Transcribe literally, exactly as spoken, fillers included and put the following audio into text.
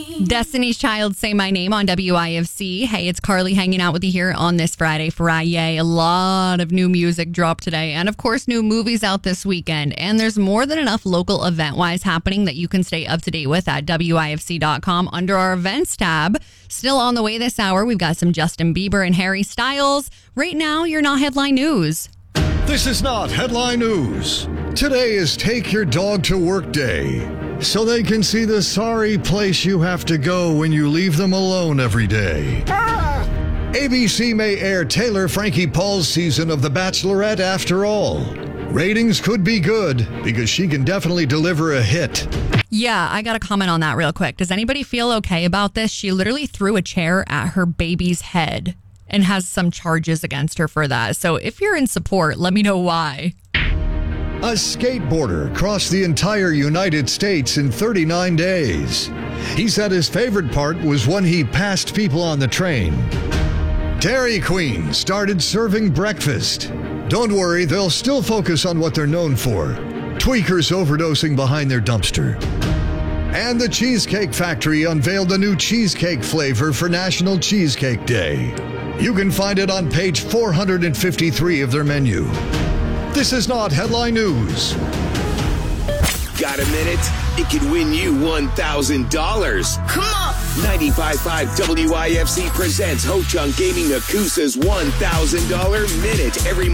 Destiny's Child, Say My Name on W I F C. Hey, it's Carly hanging out with you here on this Friday. Friday. A lot of new music dropped today. And of course, new movies out this weekend. And there's more than enough local event-wise happening that you can stay up to date with at W I F C dot com under our events tab. Still on the way this hour, we've got some Justin Bieber and Harry Styles. Right now, you're not headline news. This is not headline news. Today is Take Your Dog to Work Day, so they can see the sorry place you have to go when you leave them alone every day. Ah! A B C may air Taylor Frankie Paul's season of The Bachelorette after all. Ratings could be good because she can definitely deliver a hit. Yeah, I got to comment on that real quick. Does anybody feel okay about this? She literally threw a chair at her baby's head and has some charges against her for that. So if you're in support, let me know why. A skateboarder crossed the entire United States in thirty-nine days. He said his favorite part was when he passed people on the train. Dairy Queen started serving breakfast. Don't worry, they'll still focus on what they're known for. Tweakers overdosing behind their dumpster. And the Cheesecake Factory unveiled a new cheesecake flavor for National Cheesecake Day. You can find it on page four hundred fifty-three of their menu. This is not headline news. Got a minute? It could win you one thousand dollars. Come on! ninety-five point five W I F C presents Ho Chunk Gaming Akusa's one thousand dollars Minute every